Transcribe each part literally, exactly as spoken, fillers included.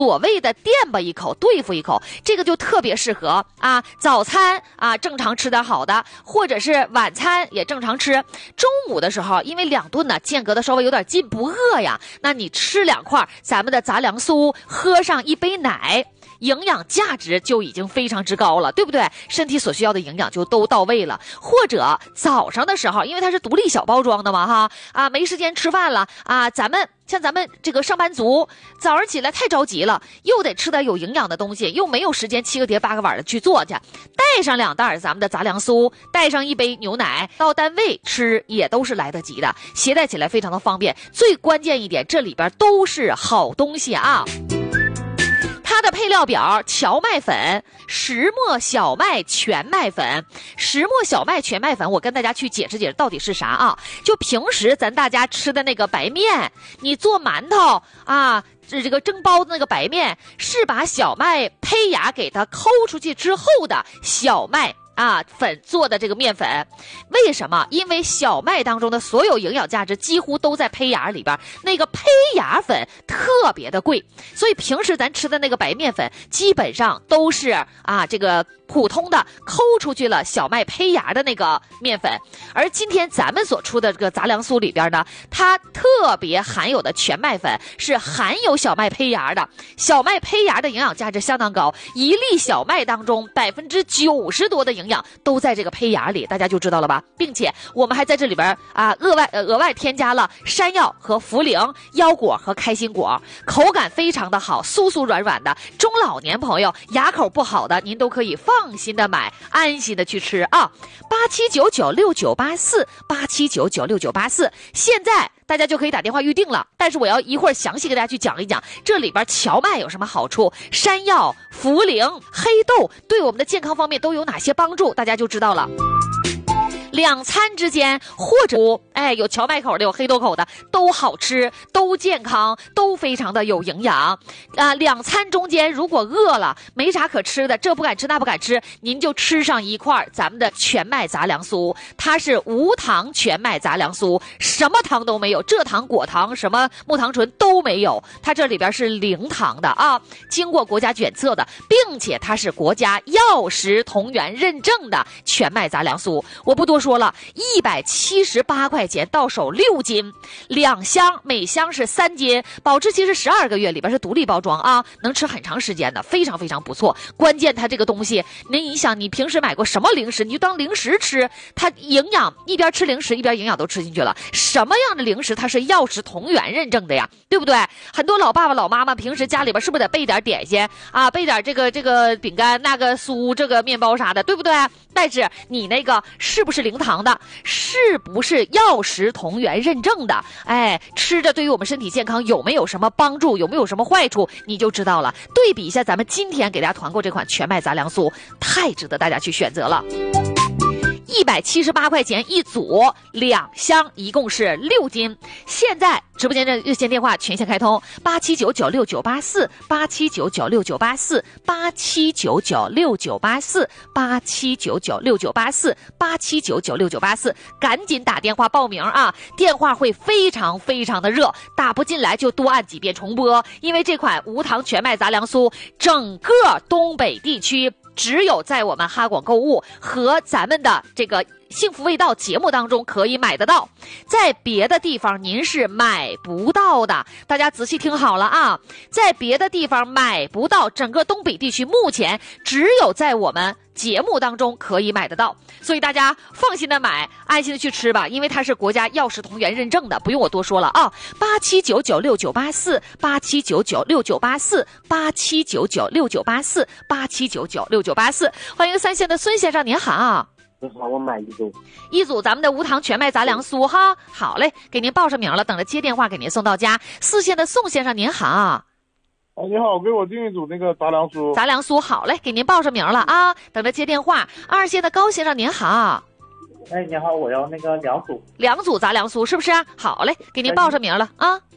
所谓的垫吧一口对付一口，这个就特别适合啊，早餐啊正常吃点好的，或者是晚餐也正常吃。中午的时候，因为两顿呢间隔的稍微有点近，不饿呀，那你吃两块咱们的杂粮酥，喝上一杯奶，营养价值就已经非常之高了，对不对？身体所需要的营养就都到位了。或者早上的时候，因为它是独立小包装的嘛哈，啊没时间吃饭了啊，咱们像咱们这个上班族，早上起来太着急了，又得吃点有营养的东西，又没有时间七个碟八个碗的去做去，带上两袋咱们的杂粮酥，带上一杯牛奶，到单位吃也都是来得及的，携带起来非常的方便。最关键一点，这里边都是好东西啊。它的配料表：荞麦粉、石磨小麦全麦粉。石磨小麦全麦粉，我跟大家去解释解释到底是啥啊？就平时咱大家吃的那个白面，你做馒头啊，这个蒸包的那个白面，是把小麦胚芽给它抠出去之后的小麦啊，粉做的这个面粉。为什么？因为小麦当中的所有营养价值几乎都在胚芽里边，那个胚芽粉特别的贵，所以平时咱吃的那个白面粉基本上都是啊这个普通的抠出去了小麦胚芽的那个面粉。而今天咱们所出的这个杂粮酥里边呢，它特别含有的全麦粉是含有小麦胚芽的，小麦胚芽的营养价值相当高，一粒小麦当中百分之九十多的营养都在这个胚芽里，大家就知道了吧？并且我们还在这里边啊额外呃额外添加了山药和茯苓、腰果和开心果，口感非常的好，酥酥软软的。中老年朋友牙口不好的，您都可以放心的买，安心的去吃啊！八七九九六九八四，八七九九六九八四，现在大家就可以打电话预定了。但是我要一会儿详细给大家去讲一讲这里边荞麦有什么好处，山药、茯苓、黑豆对我们的健康方面都有哪些帮助，大家就知道了。两餐之间，或者哎有荞麦口的有黑豆口的都好吃，都健康，都非常的有营养啊。两餐中间如果饿了没啥可吃的，这不敢吃那不敢吃，您就吃上一块咱们的全麦杂粮酥，它是无糖全麦杂粮酥，什么糖都没有，蔗糖、果糖、什么木糖醇都没有，它这里边是零糖的啊，经过国家检测的，并且它是国家药食同源认证的全麦杂粮酥。我不多说了，一百七十八块钱到手六斤，两箱，每箱是三斤，保质期是十二个月，里边是独立包装啊，能吃很长时间的，非常非常不错。关键它这个东西，您你想，你平时买过什么零食，你就当零食吃，它营养一边吃零食一边营养都吃进去了。什么样的零食它是药食同源认证的呀？对不对？很多老爸爸老妈妈平时家里边是不是得备点点心啊，备点这个这个饼干、那个酥、这个面包啥的，对不对？但是你那个是不是零糖的，是不是药食同源认证的，哎，吃着对于我们身体健康有没有什么帮助，有没有什么坏处，你就知道了。对比一下咱们今天给大家团购这款全麦杂粮酥，太值得大家去选择了。一百七十八块钱一组，两箱，一共是六斤。现在直播间的热线电话全线开通，八七九九六九八四，八七九九六九八四，八七九九六九八四，八七九九六九八四，八七九九六九八四，赶紧打电话报名啊！电话会非常非常的热，打不进来就多按几遍重播，因为这款无糖全麦杂粮酥，整个东北地区只有在我们哈广购物和咱们的这个幸福味道节目当中可以买得到，在别的地方您是买不到的。大家仔细听好了啊，在别的地方买不到，整个东北地区目前只有在我们节目当中可以买得到，所以大家放心的买，安心的去吃吧，因为它是国家药食同源认证的，不用我多说了啊。八七九九六九八四，八七九九六九八四，八七九九六九八四，八七九九六九八四。欢迎三线的孙先生，您好。 你好，我买一组， 一组咱们的无糖全麦杂粮酥哈。好嘞，给您报上名了，等着接电话给您送到家。四线的宋先生您好。 哎，你好，给我订一组那个杂粮酥。 杂粮酥好嘞，给您报上名了啊，等着接电话。二线的高先生您好。 哎，你好，我要那个两组。 两组杂粮酥是不是？好嘞，给您报上名了啊。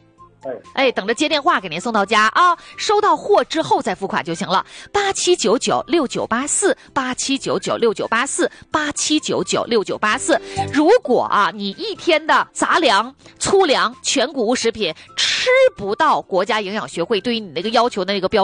哎，等着接电话给您送到家啊！收到货之后再付款就行了。八七九九六九八四，八七九九六九八四，八七九九六九八四。如果啊，你一天的杂粮、粗粮、全谷物食品吃不到国家营养学会对于你那个要求的那个标准。